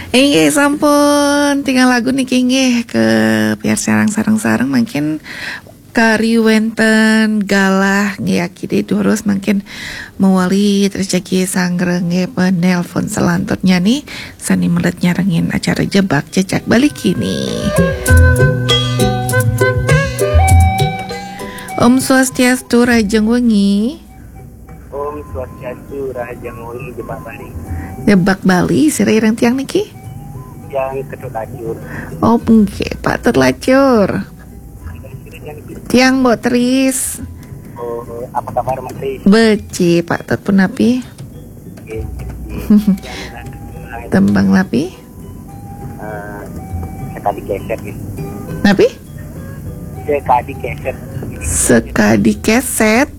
Sampun tinggal lagu niki nggih ke biar sarang-sarang makin kari wenten galah ngiyakide durus makin mewali terjadi sangreng penelpon selanjutnya nih sani melet nyarengin acara jebak jejak balik kini. Om Swastiastu Rajeng Wengi. Om Swastiastu Rajeng Wengi jebak Bali. Jebak Bali sirang tiang niki? Yang kedua lacur. Oh nggih, Pak terlacur. Tiang Mbok Tris. Oh, apa kabar Mas Tris? Beci Pak Tut pun api. Tembang lapi? Sekali keset gitu. Napi? Sekali keset. Sekadi keset.